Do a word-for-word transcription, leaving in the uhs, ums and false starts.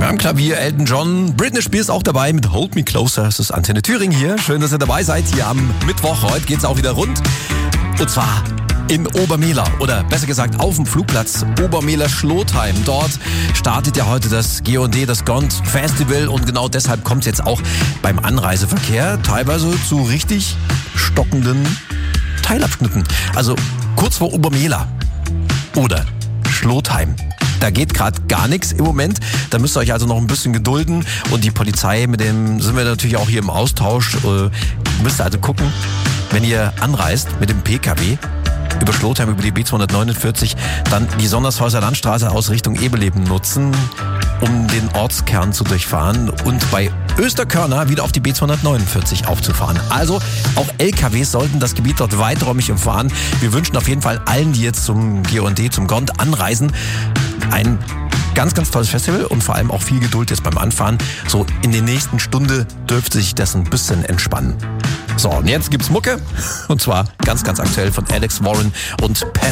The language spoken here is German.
Am Klavier Elton John, Britney Spears auch dabei mit Hold Me Closer. Es ist Antenne Thüringen hier. Schön, dass ihr dabei seid hier am Mittwoch. Heute geht's auch wieder rund. Und zwar in Obermehler oder besser gesagt auf dem Flugplatz Obermehler-Schlotheim. Dort startet ja heute das G und D, das Gond Festival, und genau deshalb kommt es jetzt auch beim Anreiseverkehr teilweise zu richtig stockenden Teilabschnitten. Also kurz vor Obermehler oder Schlotheim. Da geht gerade gar nichts im Moment. Da müsst ihr euch also noch ein bisschen gedulden. Und die Polizei, mit dem sind wir natürlich auch hier im Austausch. Äh, müsst ihr also gucken, wenn ihr anreist mit dem P K W über Schlotheim, über die B zweihundertneunundvierzig, dann die Sondershäuser Landstraße aus Richtung Eberleben nutzen, um den Ortskern zu durchfahren und bei Österkörner wieder auf die B zweihundertneunundvierzig aufzufahren. Also auch L K Ws sollten das Gebiet dort weiträumig umfahren. Wir wünschen auf jeden Fall allen, die jetzt zum G und D, zum Gond anreisen, ein ganz, ganz tolles Festival und vor allem auch viel Geduld jetzt beim Anfahren. So in der nächsten Stunde dürfte sich das ein bisschen entspannen. So, und jetzt gibt's Mucke. Und zwar ganz, ganz aktuell von Alex Warren und Pass